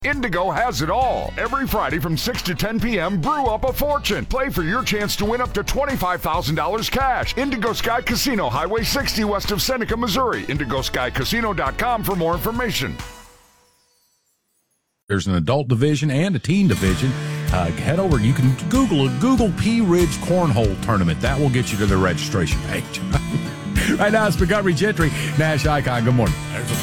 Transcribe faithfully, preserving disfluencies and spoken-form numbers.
Indigo has it all. Every Friday from six to ten p.m., brew up a fortune. Play for your chance to win up to twenty-five thousand dollars cash. Indigo Sky Casino, Highway sixty west of Seneca, Missouri. indigo sky casino dot com for more information. There's an adult division and a teen division. Uh, head over. You can Google a Google Pea Ridge Cornhole Tournament. That will get you to the registration page. Right now, it's Montgomery Gentry, Nash Icon. Good morning. There's a